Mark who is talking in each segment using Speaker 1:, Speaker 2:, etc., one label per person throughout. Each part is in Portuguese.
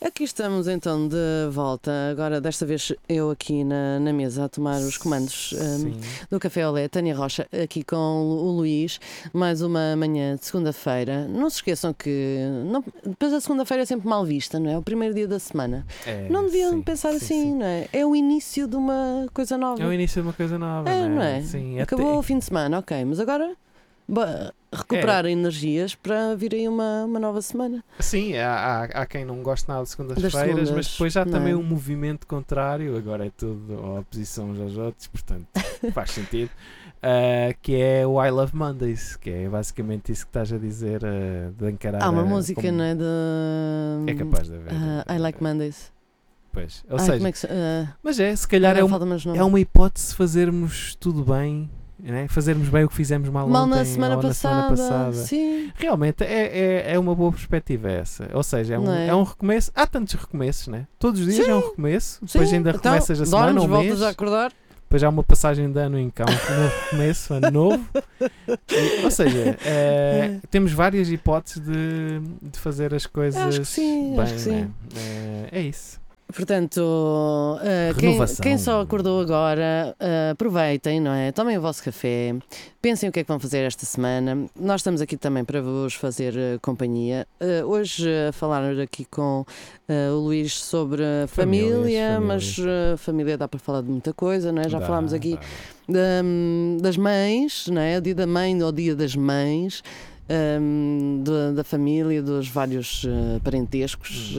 Speaker 1: Aqui estamos então de volta, agora desta vez eu aqui na mesa a tomar os comandos do Café Olé, Tânia Rocha, aqui com o Luís, mais uma manhã de segunda-feira. Não se esqueçam que depois a segunda-feira é sempre mal vista, não é? O primeiro dia da semana. Não deviam pensar assim, não é? É o início de uma coisa nova.
Speaker 2: É o início de uma coisa nova,
Speaker 1: não é?
Speaker 2: Sim,
Speaker 1: acabou o fim de semana, ok, mas agora recuperar energias para vir aí uma nova semana.
Speaker 2: Sim, há quem não goste nada de segundas-feiras, mas depois já também um movimento contrário, agora é tudo a oposição uns aos outros, portanto faz sentido, que é o I Love Mondays, que é basicamente isso que estás a dizer, de encarar...
Speaker 1: Há uma música,
Speaker 2: como...
Speaker 1: não é?
Speaker 2: É capaz de haver.
Speaker 1: I Like Mondays.
Speaker 2: Pois, ou seja, mas se calhar é uma hipótese de fazermos tudo bem, né? Fazermos bem o que fizemos mal ontem,
Speaker 1: na semana passada. Sim.
Speaker 2: Realmente é uma boa perspectiva essa. Ou seja, é um recomeço. Há tantos recomeços, né? Todos os dias é um recomeço. Depois ainda recomeças a semana ou mês.
Speaker 1: Voltas a acordar.
Speaker 2: Depois há uma passagem de ano em cá, um novo recomeço, ano novo. Ou seja, temos várias hipóteses de fazer as coisas
Speaker 1: acho que sim,
Speaker 2: bem. É isso.
Speaker 1: Portanto, quem só acordou agora, aproveitem, não é? Tomem o vosso café, pensem o que é que vão fazer esta semana. Nós estamos aqui também para vos fazer companhia. Hoje a falar aqui com o Luís sobre família, mas família dá para falar de muita coisa, não é? Já falámos aqui das mães, não é? O dia da mãe ou o dia das mães, da família, dos vários parentescos.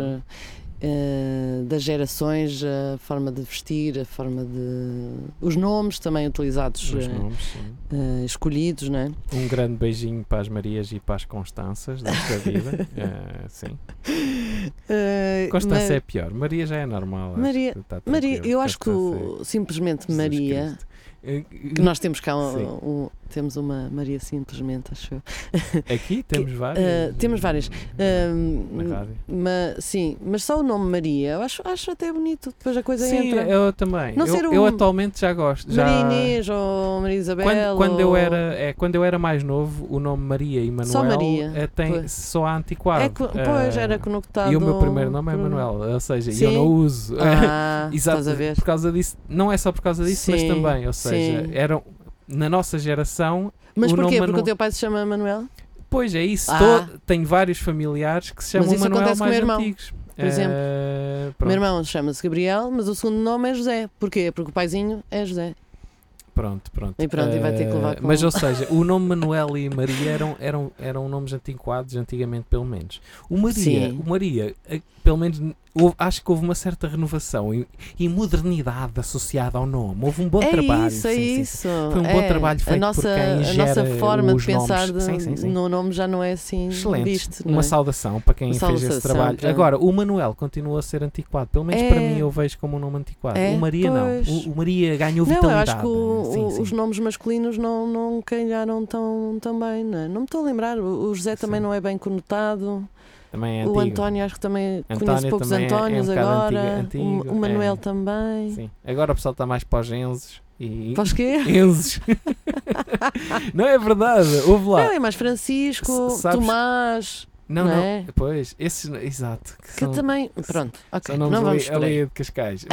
Speaker 1: Das gerações, a forma de vestir, a forma de... os nomes também utilizados, escolhidos, não é? Um
Speaker 2: grande beijinho para as Marias e para as Constanças desta vida. Sim. Constância é pior, Maria já é normal.
Speaker 1: Maria, eu acho que simplesmente Maria... Que nós temos cá temos uma Maria simplesmente, acho eu.
Speaker 2: Aqui temos várias.
Speaker 1: Temos várias.
Speaker 2: Na rádio.
Speaker 1: Mas só o nome Maria, eu acho até bonito. Depois a coisa entra.
Speaker 2: Sim, eu também. Eu atualmente já gosto.
Speaker 1: Maria Inês ou Maria Isabel.
Speaker 2: Quando eu era mais novo, o nome Maria e Manuel
Speaker 1: só Maria,
Speaker 2: só há antiquado.
Speaker 1: Pois era conectado.
Speaker 2: E o meu primeiro nome é Manuel, ou seja, eu não uso. Exato,
Speaker 1: estás a ver?
Speaker 2: Por causa disso, não é só por causa disso, mas também, ou seja, eram na nossa geração.
Speaker 1: Mas porquê? Porque o teu pai se chama Manuel?
Speaker 2: Pois é isso. Tenho vários familiares que se chamam Manuel mais antigos.
Speaker 1: Por exemplo, o meu irmão chama-se Gabriel, mas o segundo nome é José. Porquê? Porque o paizinho é José.
Speaker 2: Pronto.
Speaker 1: E vai ter que levar com...
Speaker 2: Mas, ou seja, o nome Manuel e Maria eram nomes antiquados, antigamente, pelo menos. O Maria, pelo menos, acho que houve uma certa renovação e modernidade associada ao nome. Houve um bom trabalho.
Speaker 1: Isso.
Speaker 2: Foi um bom trabalho feito por quem gera
Speaker 1: a nossa forma de pensar
Speaker 2: no
Speaker 1: nome já não é assim.
Speaker 2: Excelente.
Speaker 1: Visto.
Speaker 2: Uma saudação para quem fez esse trabalho. Agora, o Manuel continua a ser antiquado. Pelo menos para mim eu vejo como um nome antiquado. O Maria não. O Maria ganhou vitalidade.
Speaker 1: Eu acho que os nomes masculinos não calharam tão bem. Não me estou a lembrar. O José também não é bem conotado.
Speaker 2: Também é
Speaker 1: o António, acho que também conheço poucos Antónios agora. Antigo. O Manuel também.
Speaker 2: Sim. Agora o pessoal está mais para os Enzos.
Speaker 1: Para os quê?
Speaker 2: Enzos. Não é verdade. Houve lá.
Speaker 1: Não, é mais Francisco, Tomás.
Speaker 2: Não. Pois, esses, exato.
Speaker 1: Que também. Pronto, ok.
Speaker 2: Não vamos por aí. De Cascais.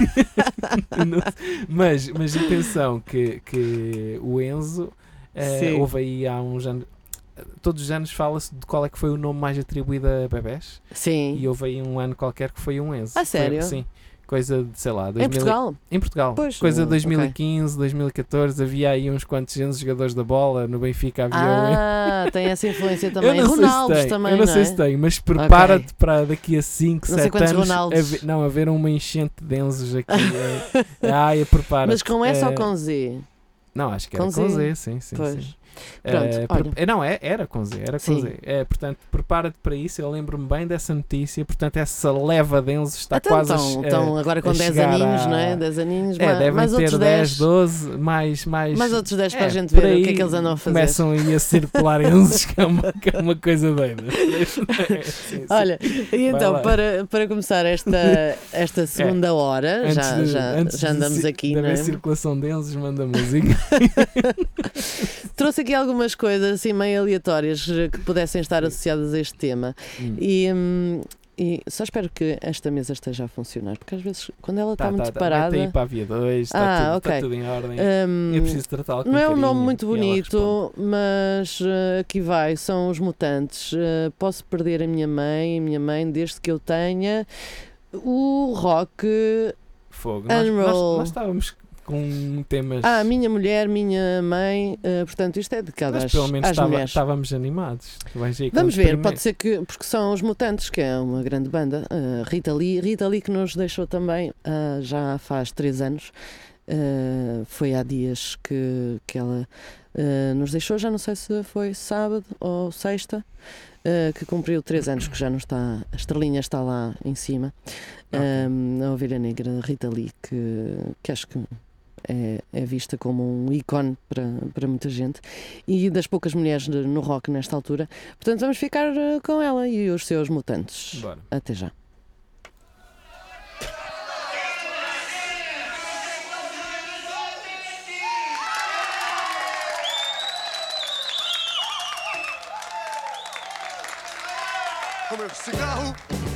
Speaker 2: Mas atenção que o Enzo houve aí há uns anos. Todos os anos fala-se de qual é que foi o nome mais atribuído a bebés.
Speaker 1: Sim.
Speaker 2: E houve aí um ano qualquer que foi um Enzo.
Speaker 1: Sério?
Speaker 2: Sim. Coisa de, sei lá...
Speaker 1: Em Portugal?
Speaker 2: Em Portugal.
Speaker 1: Pois,
Speaker 2: coisa de 2015, 2014, havia aí uns quantos Enzo jogadores da bola, no Benfica havia...
Speaker 1: tem essa influência também. Ronaldo também,
Speaker 2: eu não sei se tem, mas prepara-te para daqui a 5, 7 anos haver uma enchente de Enzos aqui. Prepara-te.
Speaker 1: Mas com S ou com Z?
Speaker 2: Não, acho que era com Z, sim.
Speaker 1: Pronto,
Speaker 2: era com Z. Portanto, prepara-te para isso. Eu lembro-me bem dessa notícia. Portanto, essa leva de Enzo está quase
Speaker 1: então, agora com 10 aninhos, não é? 10 aninhos,
Speaker 2: devem
Speaker 1: mais
Speaker 2: ter
Speaker 1: outros
Speaker 2: 10, 12, mais
Speaker 1: outros 10 para a gente ver o que é que eles andam a fazer.
Speaker 2: Começam aí a circular Enzos, que é uma coisa doida. Sim.
Speaker 1: Olha, e então, para começar esta segunda hora, já andamos aqui,
Speaker 2: não é? Circulação de Enzos, manda música.
Speaker 1: Trouxe aqui algumas coisas assim meio aleatórias que pudessem estar associadas a este tema. E E só espero que esta mesa esteja a funcionar, porque às vezes, quando ela está muito parada...
Speaker 2: Mete aí para a via 2, está tudo em ordem. Eu preciso tratá-la com
Speaker 1: não
Speaker 2: carinho.
Speaker 1: É um nome muito bonito, mas aqui vai, são os mutantes. Posso perder a minha mãe, desde que eu tenha o rock
Speaker 2: Fogo.
Speaker 1: Unroll.
Speaker 2: Nós estávamos com temas...
Speaker 1: minha mulher, minha mãe, portanto isto é dedicado às mulheres. Mas pelo menos
Speaker 2: estávamos animados.
Speaker 1: Vamos ver, pode ser que, porque são os Mutantes, que é uma grande banda, Rita Lee que nos deixou também já faz 3 anos, foi há dias que ela nos deixou, já não sei se foi sábado ou sexta, que cumpriu 3 anos, que já não está, a estrelinha está lá em cima, a Ovelha Negra, Rita Lee, que acho que é vista como um ícone para muita gente e das poucas mulheres no rock nesta altura. Portanto, vamos ficar com ela e os seus Mutantes.
Speaker 2: Bora.
Speaker 1: Até já.
Speaker 3: Como cigarro